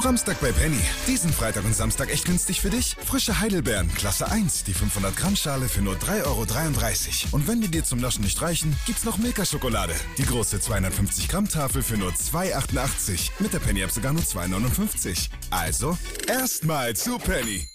Samstag bei Penny. Diesen Freitag und Samstag echt günstig für dich. Frische Heidelbeeren, Klasse 1, die 500 Gramm Schale für nur 3,33 € Und wenn die dir zum Naschen nicht reichen, gibt's noch Milka-Schokolade. Die große 250 Gramm Tafel für nur 2,88 €. Mit der Penny-App sogar nur 2,59 €. Also, erstmal zu Penny.